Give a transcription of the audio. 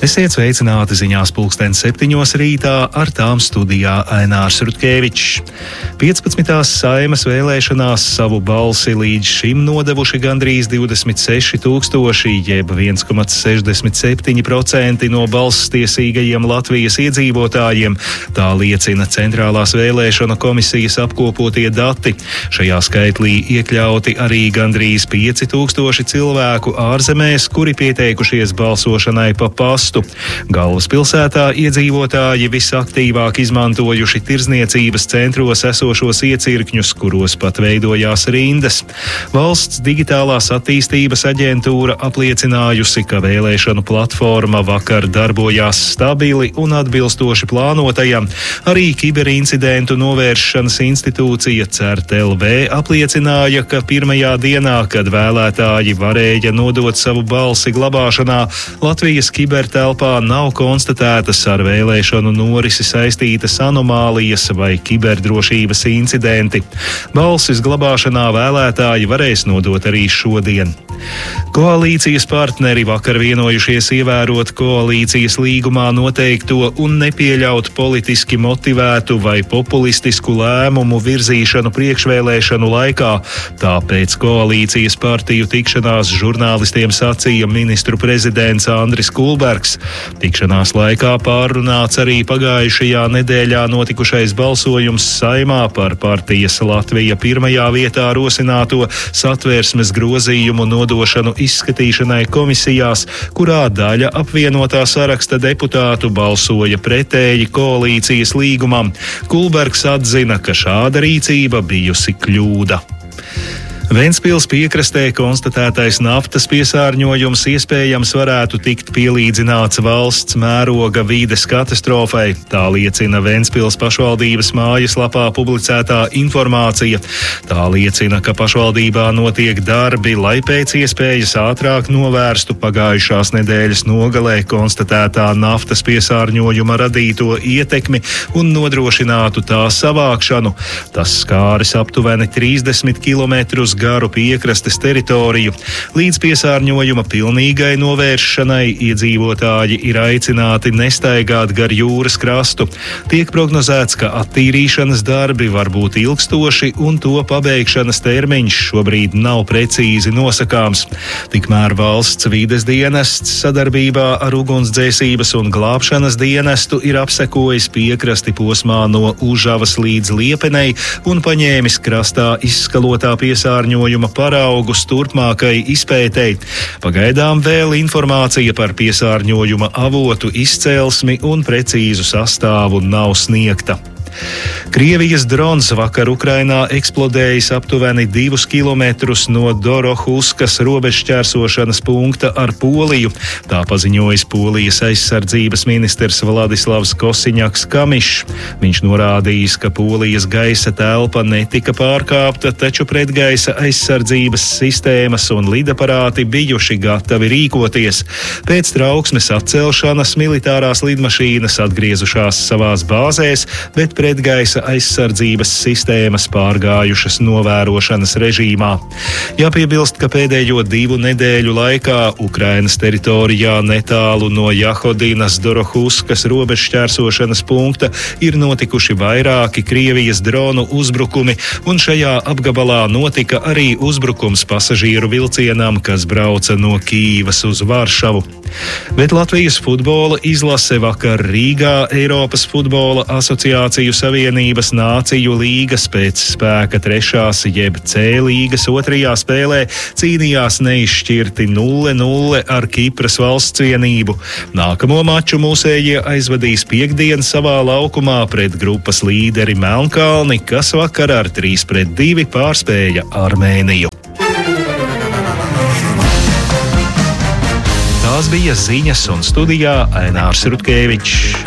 Esiet sveicināti ziņās 7:00 rītā, ar tām studijā Ainārs Rutkevičs. 15. Saeimas vēlēšanās savu balsi līdz šim nodevuši gandrīz 26,000, jeb 1,67% no balsstiesīgajiem Latvijas iedzīvotājiem. Tā liecina Centrālās vēlēšanu komisijas apkopotie dati. Šajā skaitlī iekļauti arī gandrīz 5,000 cilvēku ārzemēs, kuri pieteikušies balsošanai pa pastu. Galvaspilsētā iedzīvotāji visaktīvāk izmantojuši tirzniecības centros esošos iecirkņus, kuros pat veidojās rindas. Valsts digitālās attīstības aģentūra apliecinājusi, ka vēlēšanu platforma vakar darbojās stabili un atbilstoši plānotajam. Arī kiberincidentu novēršanas institūcija CERT-LV apliecināja, ka pirmajā dienā, kad vēlētāji varēja nodot savu balsi glabāšanā, Latvijas kibertelpā nav konstatētas ar vēlēšanu norisi saistītas anomālijas vai kiberdrošības incidenti. Balsis glabāšanā vēlētāji varēs nodot arī šodien. Koalīcijas partneri vakar vienojušies ievērot koalīcijas līgumā noteikto un nepieļaut politiski motivētu vai populistisku lēmumu virzīšanu priekšvēlēšanu laikā. Tāpēc koalīcijas partiju tikšanās žurnālistiem sacīja ministru prezidents Andris Kulbergs. Tikšanās laikā pārrunāts arī pagājušajā nedēļā notikušais balsojums Saeimā par partijas Latvija pirmajā vietā rosināto Satversmes grozījumu nodošanu izskatīšanai komisijās, kurā daļa apvienotā saraksta deputātu balsoja pretēji koalīcijas līgumam. Kulbergs atzina, ka šāda rīcība bijusi kļūda. Ventspils piekrastē konstatētais naftas piesārņojums iespējams varētu tikt pielīdzināts valsts mēroga vīdes katastrofai. Tā liecina Ventspils pašvaldības mājaslapā publicētā informācija. Tā liecina, ka pašvaldībā notiek darbi, lai pēc iespējas ātrāk novērstu pagājušās nedēļas nogalē konstatētā naftas piesārņojuma radīto ietekmi un nodrošinātu tā savākšanu. Tas skāris aptuveni 30 km garu piekrastes teritoriju. Līdz piesārņojuma pilnīgai novēršanai iedzīvotāji ir aicināti nestaigāt gar jūras krastu. Tiek prognozēts, ka attīrīšanas darbi var būt ilgstoši un to pabeigšanas termiņš šobrīd nav precīzi nosakāms. Tikmēr valsts vides dienests sadarbībā ar ugunsdzēsības un glābšanas dienestu ir apsekojis piekrasti posmā no Užavas līdz Liepenei un paņēmis krastā izskalotā piesārņojuma paraugus turpmākai izpētei. Pagaidām vēl informācija par piesārņojuma avotu izcelsmi un precīzu sastāvu nav sniegta. Krievijas drons vakar Ukrainā eksplodējis aptuveni 2 kilometrus no Dorohuskas robežšķērsošanas punkta ar Poliju. Tā paziņojis Polijas aizsardzības ministrs Vladislavs Kosiņaks-Kamišs. Viņš norādījis, ka Polijas gaisa telpa netika pārkāpta, taču pretgaisa aizsardzības sistēmas un lidaparāti bijuši gatavi rīkoties. Pēc trauksmes atcelšanas militārās lidmašīnas atgriezušās savās bāzēs, bet pretgaisa aizsardzības sistēmas pārgājušas novērošanas režīmā. Jāpiebilst, ka pēdējo 2 nedēļu laikā Ukrainas teritorijā netālu no Jahodinas Dorohuskas robežšķērsošanas punkta ir notikuši vairāki Krievijas dronu uzbrukumi, un šajā apgabalā notika arī uzbrukums pasažieru vilcienam, kas brauca no Kīivas uz Varšavu. Bet Latvijas futbola izlase vakar Rīgā Eiropas futbola asociāciju Savienības Nāciju līgas pēc spēka 3. jeb C līgas 2. spēlē cīnījās neizšķirti 0-0 ar Kipras valsts vienību. Nākamo maču mūsējie aizvadīs piektdien savā laukumā pret grupas līderi Melnkalni, kas vakar ar 3-2 pārspēja Armēniju. Tās bija ziņas, un studijā Ainārs Rutkevičs.